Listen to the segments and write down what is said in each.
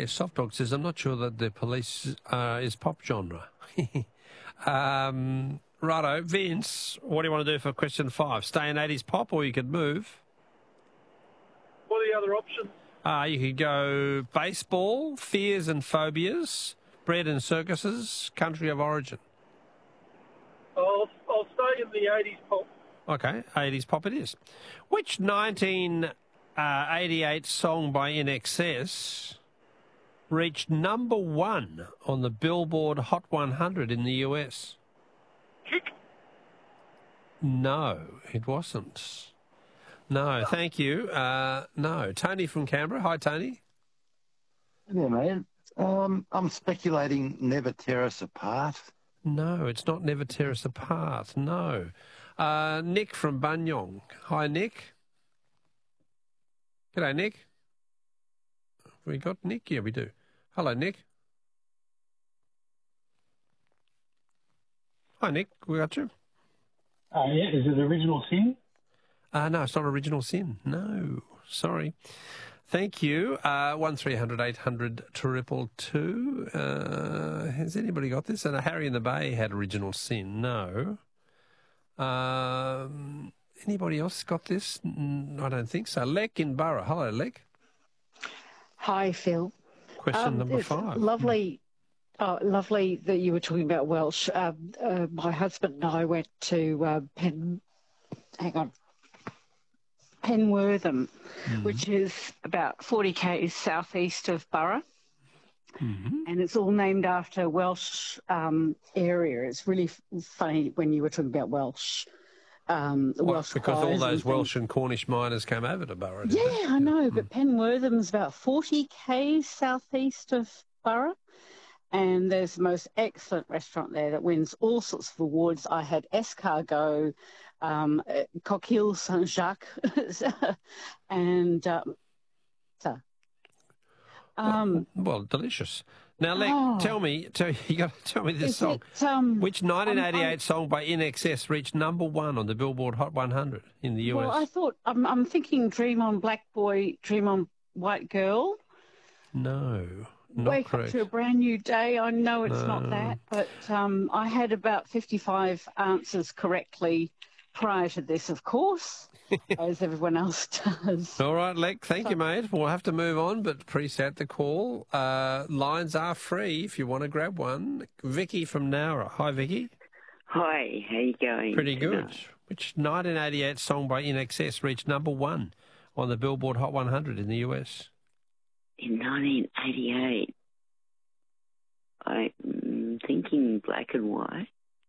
Yeah, Soft Dog says, I'm not sure that the Police is pop genre. Righto, Vince, what do you want to do for question 5? Stay in 80s pop or you could move? What are the other options? You could go baseball, fears and phobias, bread and circuses, country of origin. I'll stay in the 80s pop. Okay, 80s pop it is. Which 1988 song by INXS reached number 1 on the Billboard Hot 100 in the US? Kick. No, it wasn't. No, thank you. No. Tony from Canberra. Hi, Tony. Yeah, mate. I'm speculating Never Tear Us Apart. No, it's not Never Tear Us Apart. No. Nick from Banyong. Hi, Nick. G'day, Nick. Have we got Nick? Yeah, we do. Hello, Nick. Hi, Nick. We got you. Yeah, is it Original Sin? No, it's not Original Sin. No, sorry. Thank you. 1300 800 222. Has anybody got this? And Harry in the Bay had Original Sin. No. Anybody else got this? I don't think so. Lek in Borough. Hello, Lek. Hi, Phil. Question number 5. Lovely that you were talking about Welsh. My husband and I went to Penwortham, which is about 40 k's southeast of Borough. And it's all named after a Welsh area. It's really funny when you were talking about Welsh. Welsh because all those Welsh and Cornish miners came over to Borough. Yeah, I know, but Penwortham's about 40 k's southeast of Borough. And there's the most excellent restaurant there that wins all sorts of awards. I had escargot, coquille Saint-Jacques, and well, delicious. Now, Lek, tell me, you got to tell me this song. Which 1988 song by INXS reached number 1 on the Billboard Hot 100 in the US? Well, I thought I'm thinking "Dream On Black Boy, Dream On White Girl." No. Not Wake correct. Up to a Brand New Day. I know it's not that, but I had about 55 answers correctly prior to this, of course, as everyone else does. All right, Lek, thank you, mate. We'll have to move on, but appreciate the call. Lines are free if you want to grab one. Vicky from Nowra. Hi, Vicky. Hi, how you going? Pretty good. Which 1988 song by INXS reached number 1 on the Billboard Hot 100 in the US? In 1988, I'm thinking Black and White.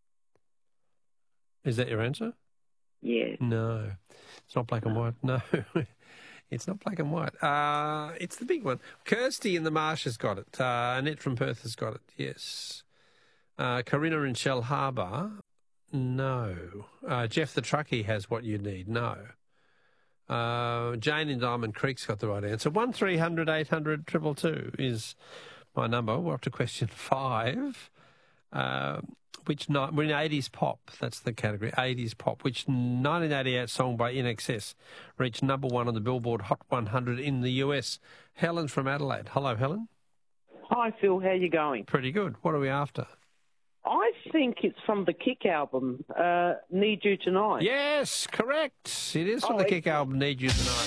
Is that your answer? Yeah. No, it's not Black and White. No, it's not Black and White. It's the big one. Kirsty in the Marsh has got it. Annette from Perth has got it. Yes. Corinna in Shell Harbour. No. Jeff the Truckie has What You Need. No. Jane in Diamond Creek's got the right answer. 1300 800 222 is my number. We're up to question 5. We're in 80s pop. That's the category, 80s pop. Which 1988 song by INXS reached number 1 on the Billboard Hot 100 in the US? Helen from Adelaide. Hello, Helen. Hi, Phil. How you going? Pretty good. What are we after? I think it's from the Kick album, Need You Tonight. Yes, correct. It is from the Kick album, Need You Tonight.